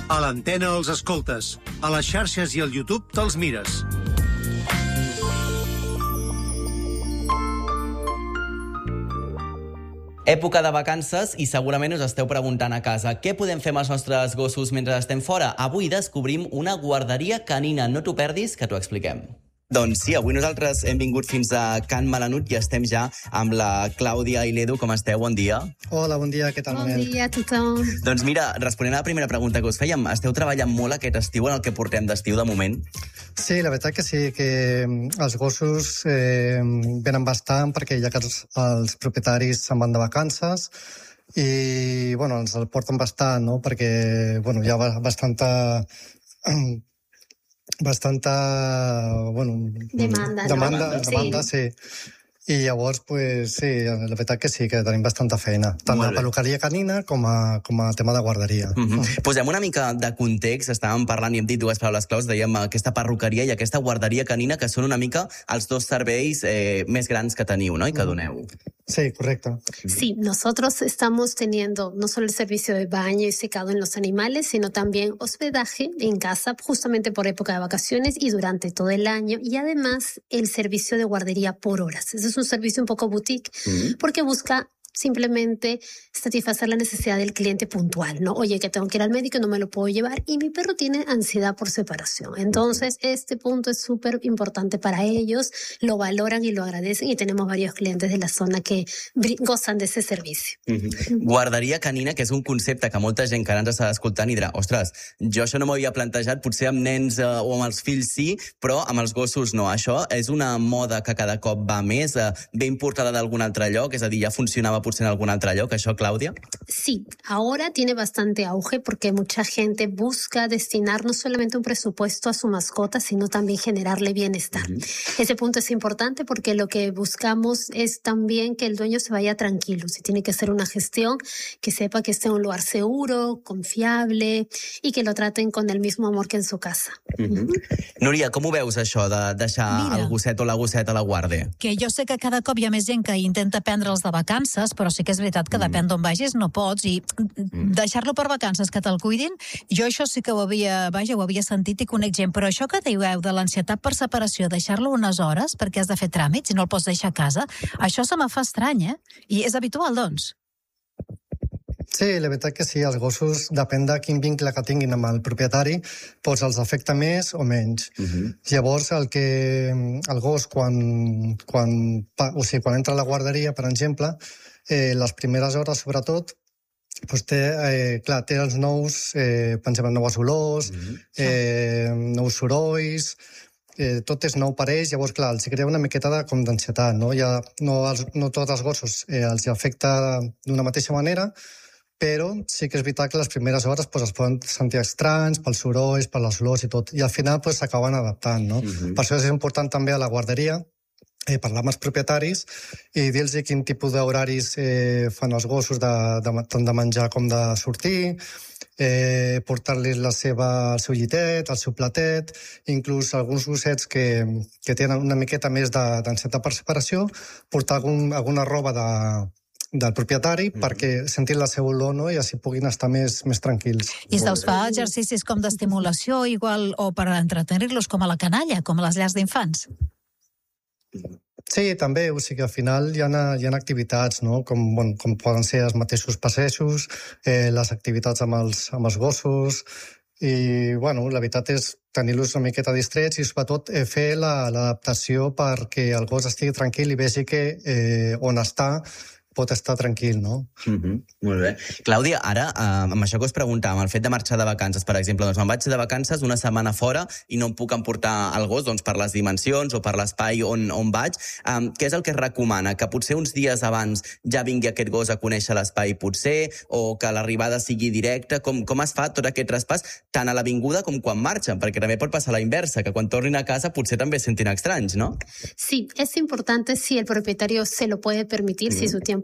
A l'antena els escoltes. A les xarxes i al YouTube te'ls mires. Època de vacances i segurament us esteu preguntant a casa què podem fer amb els nostres gossos mentre estem fora? Avui descobrim una guarderia canina. No t'ho perdis, que t'ho expliquem. Doncs sí, avui nosaltres hem vingut fins a Can Melanut i estem ja amb la Clàudia i l'Edu. Com esteu? Bon dia. Hola, bon dia, què tal, Manel? Bon dia a tothom. Doncs mira, responent a la primera pregunta que us fèiem, esteu treballant molt aquest estiu en el que portem d'estiu de moment? Sí, la veritat que sí, que els gossos venen bastant perquè ja que els propietaris se'n van de vacances i, bueno, ens el porten bastant, no?, perquè, bueno, hi ha bastanta bueno, demanda, sí. I llavors, pues, sí, la veritat que sí, que tenim bastanta feina, tant a peluqueria canina com a tema de guarderia. Posem una mica de context, estàvem parlant i hem dit dues paraules claus, dèiem aquesta perruqueria i aquesta guarderia canina, que són una mica els dos serveis més grans que teniu, no?, i que doneu. Sí, correcto. Sí, nosotros estamos teniendo no solo el servicio de baño y secado en los animales, sino también hospedaje en casa, justamente por época de vacaciones y durante todo el año, y además el servicio de guardería por horas. Ese es un servicio un poco boutique, porque busca simplemente satisfacer la necesidad del cliente puntual, ¿no? Oye, que tengo que ir al médico y no me lo puedo llevar, y mi perro tiene ansiedad por separación. Entonces, este punto es súper importante para ellos, lo valoran y lo agradecen, y tenemos varios clientes de la zona que gozan de ese servicio. Guarderia canina, que és un concepte que molta gent que ara ens està escoltant i dirà, ostres, jo això no m'ho havia plantejat, potser amb nens o amb els fills sí, però amb els gossos no. Això és una moda que cada cop va més, ben importada d'algun altre lloc, és a dir, ja funcionava potser en algun altre lloc, això, Clàudia? Sí, ahora tiene bastante auge porque mucha gente busca destinar no solamente un presupuesto a su mascota, sino también generarle bienestar. Ese punto es importante porque lo que buscamos es también que el dueño se vaya tranquilo. Si tiene que hacer una gestión, que sepa que esté en un lugar seguro, confiable y que lo traten con el mismo amor que en su casa. Núria, com ho veus, això de deixar el gosset o la gosseta a la guàrdia? Que jo sé que cada cop hi ha més gent que intenta prendre'ls de vacances, però sí que és veritat que depèn d'on vagis no pots, i deixar-lo per vacances que te'l cuidin, jo això sí que ho havia sentit i conec gent, però això que dieu de l'ansietat per separació, deixar-lo unes hores perquè has de fer tràmits i no el pots deixar a casa, això se me fa estrany, I és habitual, doncs? Sí, la veritat que sí, els gossos, depèn de quin vincle que tinguin amb el propietari, doncs els afecta més o menys. Llavors, el gos, quan entra a la guarderia, per exemple, les primeres hores, sobretot, doncs té els nous, pensem en noves olors, nous sorolls, tot és nou per ells, llavors, clar, els crea una miqueta d'ansietat, no? No tots els gossos els afecta d'una mateixa manera, però sí que és veritat que les primeres hores es poden sentir estranys pels sorolls, per les olors i tot, i al final s'acaben adaptant, no? Per això és important també a la guarderia parlar amb els propietaris i dir-los quin tipus d'horaris fan els gossos, tant de menjar com de sortir, portar-los el seu llitet, el seu platet, inclús alguns gossets que tenen una miqueta més d'ansietat per separació, portar alguna roba del propietari perquè sentin la seva olor, no?, i així puguin estar més tranquils. I se'ls fa exercicis com d'estimulació igual o per entretenir-los com a la canalla, com a les llars d'infants? Sí, també, o sigui, al final hi ha activitats, no?, com poden ser els mateixos passejos, les activitats amb els gossos, i, bueno, la veritat és tenir-los una miqueta distrets i, sobretot, fer l'adaptació perquè el gos estigui tranquil i vegi que on està pot estar tranquil, no? Molt bé. Clàudia, ara, amb això que us preguntàvem, el fet de marxar de vacances, per exemple, doncs me'n vaig de vacances una setmana fora i no em puc emportar el gos, doncs per les dimensions o per l'espai on vaig. Què és el que es recomana? Que potser uns dies abans ja vingui aquest gos a conèixer l'espai, potser, o que l'arribada sigui directa? Com es fa tot aquest traspàs, tant a l'avinguda com quan marxen? Perquè també pot passar la inversa, que quan tornin a casa potser també es sentin estranys, ¿no? Sí, es importante si el propietario se lo puede permitir, si su tiempo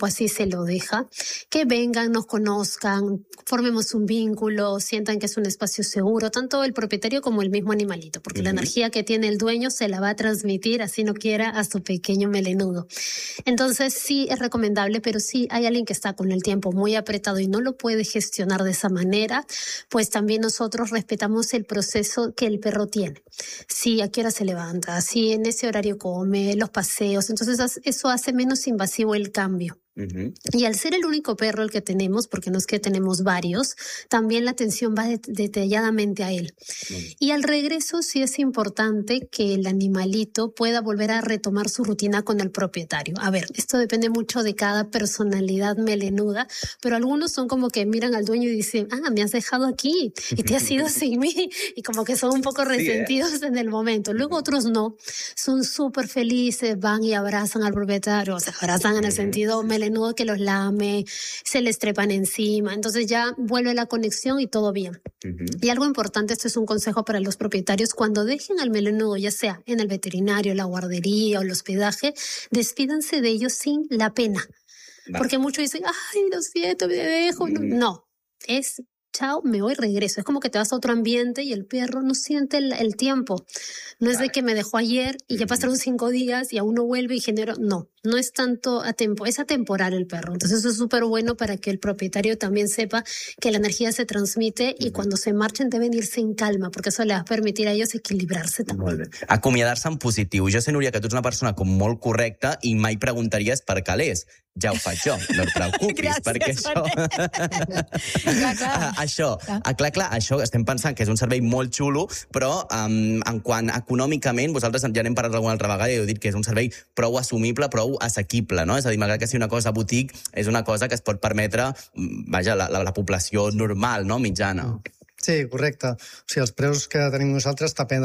grupo así se lo deja, que vengan, nos conozcan, formemos un vínculo, sientan que es un espacio seguro, tanto el propietario como el mismo animalito, porque la energía que tiene el dueño se la va a transmitir, así no quiera, a su pequeño melenudo. Entonces sí es recomendable, pero si hay alguien que está con el tiempo muy apretado y no lo puede gestionar de esa manera, pues también nosotros respetamos el proceso que el perro tiene. Si a qué hora se levanta, si en ese horario come, los paseos, entonces eso hace menos invasivo el cambio. Y al ser el único perro el que tenemos, porque no es que tenemos varios, también la atención va detalladamente a él. Y al regreso sí es importante que el animalito pueda volver a retomar su rutina con el propietario. A ver, esto depende mucho de cada personalidad melenuda, pero algunos son como que miran al dueño y dicen, me has dejado aquí y te has ido sin mí, y como que son un poco resentidos en el momento. Luego otros no, son súper felices, van y abrazan al propietario, o sea, abrazan en el sentido melenudo, que los lame, se les trepan encima, entonces ya vuelve la conexión y todo bien. Y algo importante, esto es un consejo para los propietarios, cuando dejen al melenudo, ya sea en el veterinario, la guardería o el hospedaje, despídanse de ellos sin la pena. Porque muchos dicen, lo siento, me dejo. No, es chao, me voy, regreso. Es como que te vas a otro ambiente y el perro no siente el tiempo. No es de que me dejó ayer y ya pasaron 5 días y aún no vuelve y genero. No es tanto a tiempo, es atemporal el perro. Entonces eso es súper bueno para que el propietario también sepa que la energía se transmite y cuando se marchen deben irse en calma, porque eso le va a permitir a ellos equilibrarse també. Molt bé. Acomiadar-se en positiu. Jo sé, Núria, que tu ets una persona com molt correcta i mai preguntaries per calés. Ja ho faig jo, no et preocupis, gràcies, perquè això... Clar, això estem pensant que és un servei molt xulo, però en quant econòmicament, vosaltres ja n'hem parlat alguna altra vegada i heu dit que és un servei prou assumible, prou assequible, no? És a dir, malgrat que sigui una cosa boutique, és una cosa que es pot permetre, vaja, la població normal, no? Mitjana. Sí, correcte. O sigui, els preus que tenim nosaltres depèn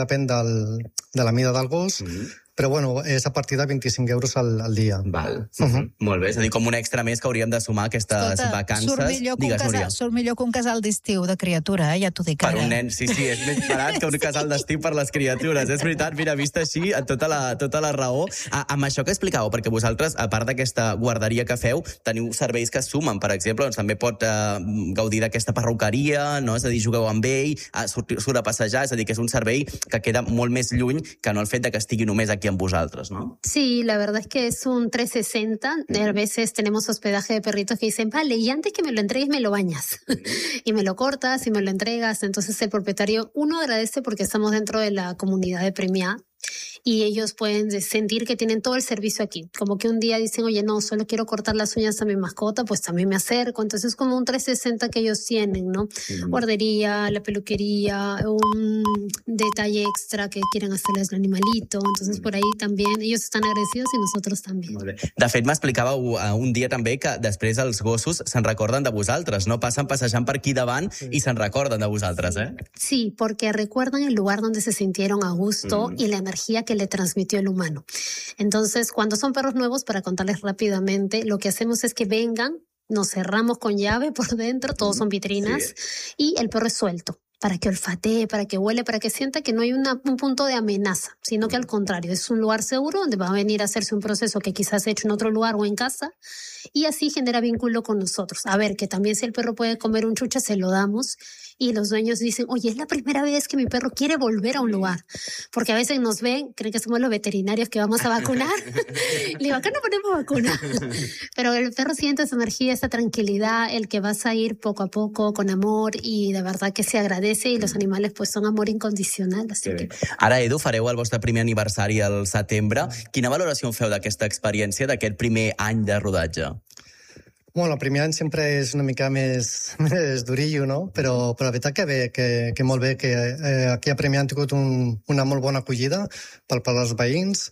de la mida del gos, però bueno, és a partir de 25 euros al dia. Val. Molt bé, és a dir, com un extra més que hauríem de sumar aquestes vacances. Surt millor que un casal d'estiu de criatura, ja t'ho dic ara. Per un nen, sí, és més barat que un casal d'estiu per les criatures. És veritat, mira, vist així, tota la raó. Amb això que explicàveu, perquè vosaltres, a part d'aquesta guarderia que feu, teniu serveis que es sumen. Per exemple, doncs també pot gaudir d'aquesta perruqueria, no? És a dir, jugueu amb ell, surt a passejar, és a dir, que és un servei que queda molt més lluny que no el fet de que estigui només aquí amb vosaltres, ¿no? Sí, la verdad es que es un 360. A veces tenemos hospedaje de perritos que dicen, vale, y antes que me lo entregues me lo bañas. Y me lo cortas y me lo entregas. Entonces el propietario, uno agradece porque estamos dentro de la comunidad de Premià y ellos pueden sentir que tienen todo el servicio aquí. Como que un día dicen, oye, no, solo quiero cortar las uñas a mi mascota, pues también me acerco. Entonces es como un 360 que ellos tienen, ¿no? Guardería, la peluquería, un detalle extra que quieren hacerles al animalito. Entonces por ahí también ellos están agradecidos y nosotros también. Molt bé. De fet, m'explicàveu un dia també que després els gossos se'n recorden de vosaltres, no? Passen passejant per aquí davant i se'n recorden de vosaltres, eh? Sí, porque recuerdan el lugar donde se sintieron a gusto y la energía que le transmitió el humano. Entonces, cuando son perros nuevos, para contarles rápidamente, lo que hacemos es que vengan, nos cerramos con llave por dentro, todos son vitrinas, y el perro es suelto, para que olfatee, para que huele, para que sienta que no hay un punto de amenaza, sino que al contrario, es un lugar seguro donde va a venir a hacerse un proceso que quizás ha hecho en otro lugar o en casa, y así genera vínculo con nosotros. A ver, que también si el perro puede comer un chuche, se lo damos, y los dueños dicen, oye, es la primera vez que mi perro quiere volver a un lugar, porque a veces nos ven, creen que somos los veterinarios que vamos a vacunar. Le digo, acá no ponemos vacuna. Pero el perro siente esa energía, esa tranquilidad, el que vas a ir poco a poco, con amor, y de verdad que se agradece, y los animales pues son amor incondicional. Así que... Ara, Edu, fareu el vostre primer aniversari al setembre. Quina valoració feu d'aquesta experiència, d'aquest primer any de rodatge? Bueno, el primer any sempre és una mica més durillo, no? Però la veritat que bé, que molt bé, que aquí a Premià han tingut una molt bona acollida per als veïns,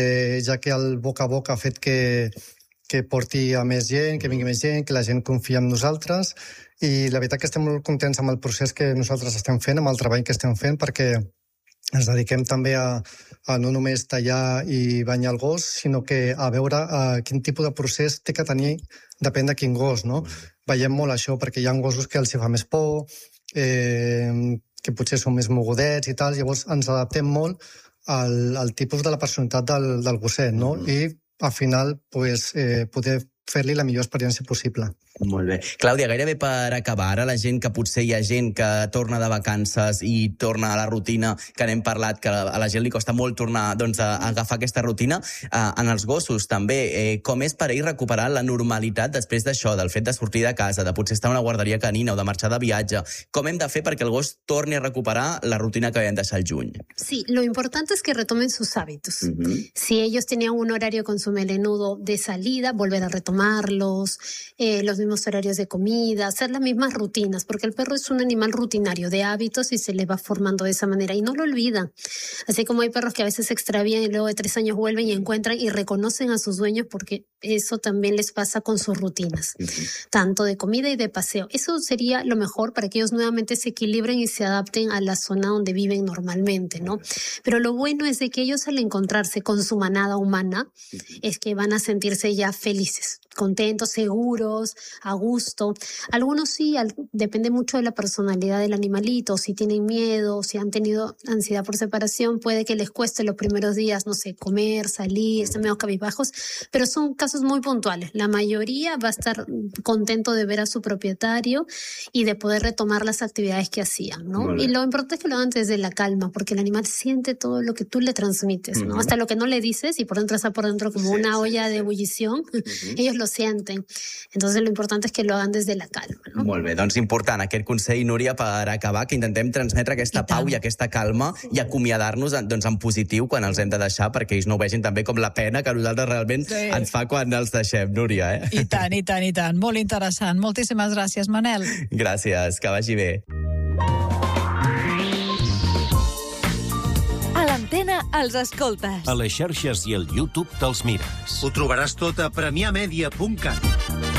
ja que el boca a boca ha fet que porti a més gent, que vingui més gent, que la gent confia en nosaltres, i la veritat que estem molt contents amb el procés que nosaltres estem fent, amb el treball que estem fent, perquè ens dediquem també a no només tallar i banyar el gos, sinó que a veure quin tipus de procés té que tenir, depèn de quin gos, no? Veiem molt això, perquè hi ha gossos que els fa més por, que potser són més mogudets i tal, llavors ens adaptem molt al tipus de la personalitat del gosset, no? I al final pues, poder fer-li la millor experiència possible. Molt bé. Clàudia, gairebé per acabar, ara la gent que potser hi ha gent que torna de vacances i torna a la rutina, que n'hem parlat, que a la gent li costa molt tornar a agafar aquesta rutina, en els gossos també, com és per ells recuperar la normalitat després d'això, del fet de sortir de casa, de potser estar a una guarderia canina o de marxar de viatge? Com hem de fer perquè el gos torni a recuperar la rutina que vam deixar al juny? Sí, lo importante es que retomen sus hábitos. Si ellos tenían un horario con su melenudo de salida, volver a retomarlos, los mismos horarios de comida, hacer las mismas rutinas, porque el perro es un animal rutinario de hábitos y se le va formando de esa manera y no lo olvida. Así como hay perros que a veces se extravían y luego de 3 años vuelven y encuentran y reconocen a sus dueños, porque eso también les pasa con sus rutinas, tanto de comida y de paseo. Eso sería lo mejor para que ellos nuevamente se equilibren y se adapten a la zona donde viven normalmente, ¿no? Pero lo bueno es de que ellos al encontrarse con su manada humana es que van a sentirse ya felices, contentos, seguros, a gusto. Algunos sí, depende mucho de la personalidad del animalito, si tienen miedo, si han tenido ansiedad por separación, puede que les cueste los primeros días, no sé, comer, salir, están medio cabizbajos, pero son casos muy puntuales. La mayoría va a estar contento de ver a su propietario y de poder retomar las actividades que hacían, ¿no? Y lo importante es que lo hagan desde la calma, porque el animal siente todo lo que tú le transmites, ¿no? Hasta lo que no le dices y por dentro está por dentro como una olla de ebullición, ellos lo sienten. Entonces lo importante es que lo hagan desde la calma, no? Molt bé, doncs important aquest consell, Núria, per acabar, que intentem transmetre aquesta pau i aquesta calma i acomiadar-nos doncs, en positiu quan els hem de deixar, perquè ells no ho vegin també com la pena que a nosaltres realment ens fa quan els deixem, Núria. I tant, i tant, i tant. Molt interessant. Moltíssimes gràcies, Manel. Gràcies, que vagi bé. A l'Antena els escoltes. A les xarxes i al YouTube te'ls mires. Ho trobaràs tot a premiamedia.cat.